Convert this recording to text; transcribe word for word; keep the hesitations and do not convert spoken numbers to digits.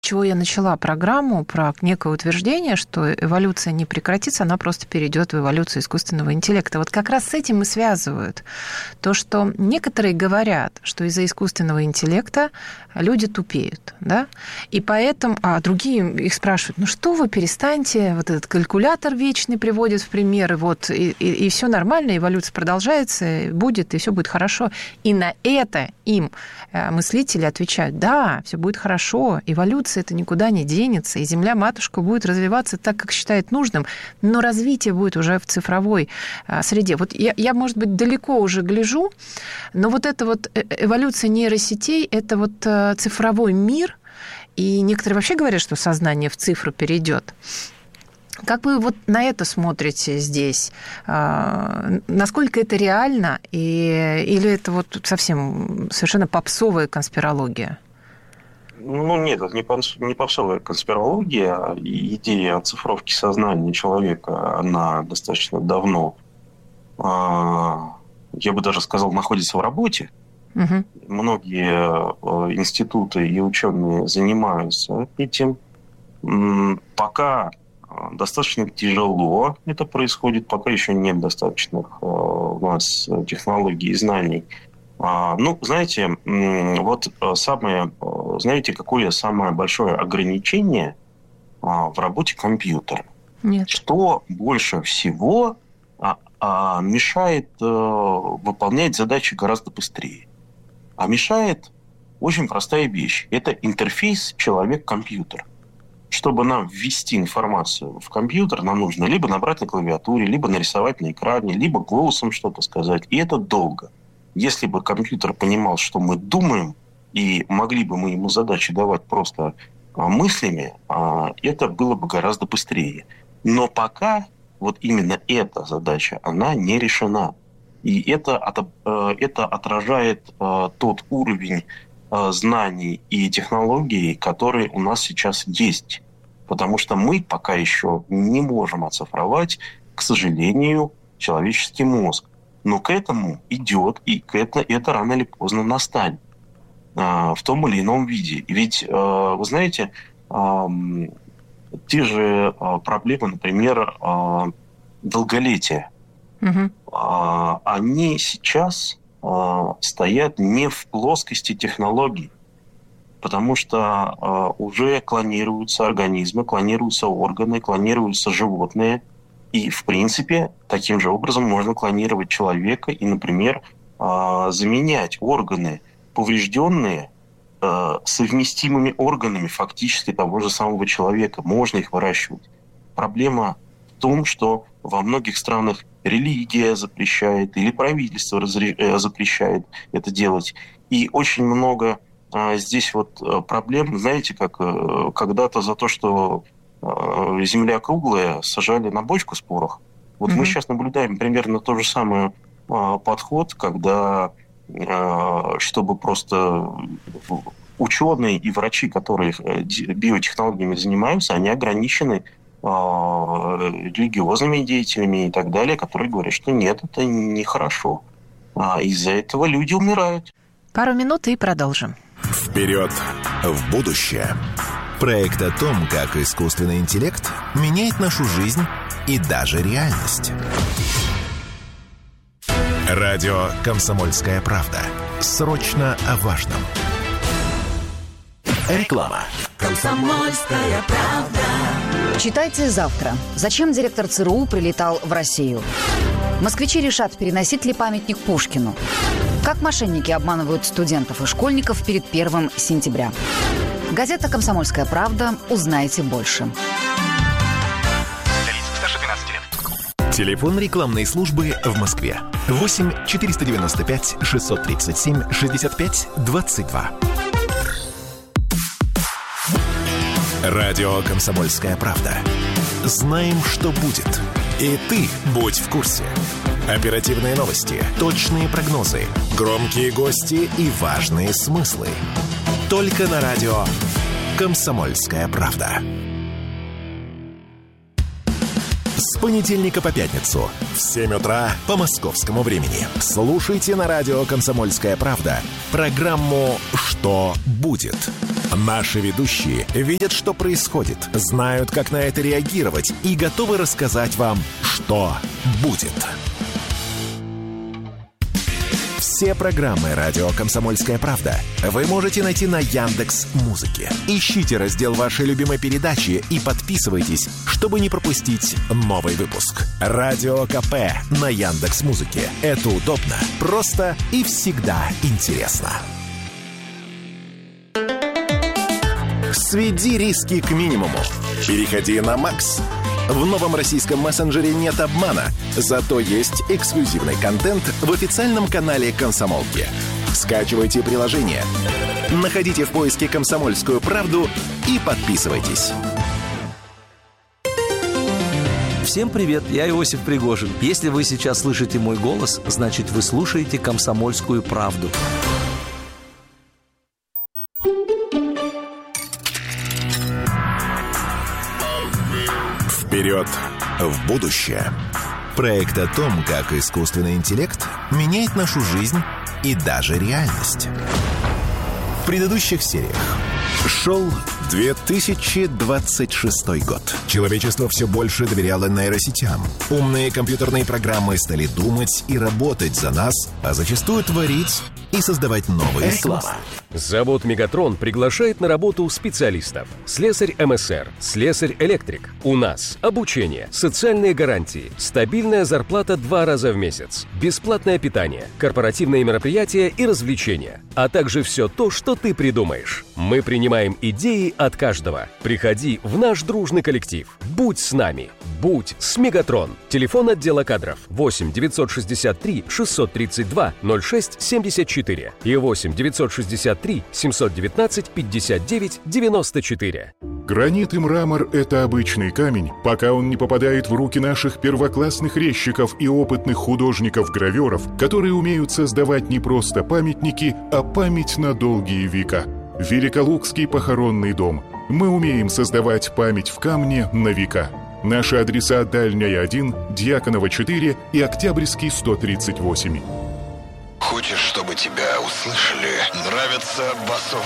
чего я начала программу, про некое утверждение, что эволюция не прекратится, она просто перейдет в эволюцию искусственного интеллекта. Вот как раз с этим и связывают то, что некоторые говорят, что из-за искусственного интеллекта люди тупеют, да, и поэтому, а другие их спрашивают, ну что вы, перестаньте, вот этот калькулятор вечный приводит в пример, и вот, и, и, и все нормально, эволюция продолжается, будет, и все будет хорошо. И на это им мыслители отвечают, да, все будет хорошо, эволюция это никуда не денется, и Земля-матушка будет развиваться так, как считает нужным, но развитие будет уже в цифровой среде. Вот я, я, может быть, далеко уже гляжу, но вот эта вот эволюция нейросетей, это вот цифровой мир, и некоторые вообще говорят, что сознание в цифру перейдет. Как вы вот на это смотрите здесь? Насколько это реально, и, или это вот совсем совершенно попсовая конспирология? Ну, нет, это не попсовая конспирология. Идея оцифровки сознания человека, она достаточно давно, я бы даже сказал, находится в работе. Угу. Многие институты и ученые занимаются этим. Пока достаточно тяжело это происходит, пока еще нет достаточных у нас технологий и знаний. Ну, знаете, вот самое, знаете, какое самое большое ограничение в работе компьютера? Нет. Что больше всего мешает выполнять задачи гораздо быстрее? А мешает очень простая вещь. Это интерфейс человек-компьютер. Чтобы нам ввести информацию в компьютер, нам нужно либо набрать на клавиатуре, либо нарисовать на экране, либо голосом что-то сказать. И это долго. Если бы компьютер понимал, что мы думаем, и могли бы мы ему задачи давать просто мыслями, это было бы гораздо быстрее. Но пока вот именно эта задача, она не решена. И это, это отражает тот уровень знаний и технологий, которые у нас сейчас есть. Потому что мы пока еще не можем оцифровать, к сожалению, человеческий мозг. Но к этому идет, и это, это рано или поздно настанет в том или ином виде. Ведь, вы знаете, те же проблемы, например, долголетия, угу. они сейчас стоят не в плоскости технологий, потому что уже клонируются организмы, клонируются органы, клонируются животные. И, в принципе, таким же образом можно клонировать человека и, например, заменять органы, поврежденные, совместимыми органами фактически того же самого человека. Можно их выращивать. Проблема в том, что во многих странах религия запрещает или правительство запрещает это делать. И очень много здесь вот проблем. Знаете, как когда-то за то, что Земля круглая, сажали на бочку с порохом. Вот mm-hmm. мы сейчас наблюдаем примерно тот же самый а, подход, когда, а, чтобы просто ученые и врачи, которые биотехнологиями занимаются, они ограничены а, религиозными деятелями и так далее, которые говорят, что нет, это нехорошо. А из-за этого люди умирают. Пару минут и продолжим. Вперед в будущее. Проект о том, как искусственный интеллект меняет нашу жизнь и даже реальность. Радио «Комсомольская правда». Срочно о важном. Реклама. «Комсомольская правда». Читайте завтра. Зачем директор ЦРУ прилетал в Россию? Москвичи решат, переносить ли памятник Пушкину. Как мошенники обманывают студентов и школьников перед первым сентября. Газета «Комсомольская правда». Узнайте больше. Для лиц старше двенадцати лет. Телефон рекламной службы в Москве. восемь четыреста девяносто пять шестьсот тридцать семь шестьдесят пять двадцать два. Радио «Комсомольская правда». Знаем, что будет. И ты будь в курсе. Оперативные новости, точные прогнозы, громкие гости и важные смыслы. Только на радио «Комсомольская правда». С понедельника по пятницу в семь утра по московскому времени. Слушайте на радио «Комсомольская правда» программу «Что будет?». Наши ведущие видят, что происходит, знают, как на это реагировать и готовы рассказать вам, что будет. Все программы «Радио Комсомольская правда» вы можете найти на Яндекс.Музыке. Ищите раздел вашей любимой передачи и подписывайтесь, чтобы не пропустить новый выпуск. Радио КП на Яндекс.Музыке. Это удобно, просто и всегда интересно. Сведи риски к минимуму. Переходи на Макс. В новом российском мессенджере нет обмана, зато есть эксклюзивный контент в официальном канале «Комсомолки». Скачивайте приложение, находите в поиске «Комсомольскую правду» и подписывайтесь. Всем привет, я Иосиф Пригожин. Если вы сейчас слышите мой голос, значит, вы слушаете «Комсомольскую правду». Вперед в будущее. Проект о том, как искусственный интеллект меняет нашу жизнь и даже реальность. В предыдущих сериях шел две тысячи двадцать шестой год. Человечество все больше доверяло нейросетям. Умные компьютерные программы стали думать и работать за нас, а зачастую творить и создавать новые слова. Завод «Мегатрон» приглашает на работу специалистов. Слесарь эм эс эр, слесарь-электрик. У нас обучение, социальные гарантии, стабильная зарплата два раза в месяц, бесплатное питание, корпоративные мероприятия и развлечения, а также все то, что ты придумаешь. Мы принимаем идеи от каждого. Приходи в наш дружный коллектив. Будь с нами. Будь с «Мегатрон». Телефон отдела кадров восемь девятьсот шестьдесят три шестьсот тридцать два ноль шесть семьдесят четыре и восемь девятьсот шестьдесят три семьсот девятнадцать пятьдесят девять девяносто четыре. Гранит и мрамор – это обычный камень, пока он не попадает в руки наших первоклассных резчиков и опытных художников-гравёров, которые умеют создавать не просто памятники, а память на долгие века. Великолукский похоронный дом. Мы умеем создавать память в камне на века. Наши адреса: Дальняя один, Дьяконова четыре и Октябрьский сто тридцать восемь. Хочешь, чтобы тебя услышали? Нравится басов?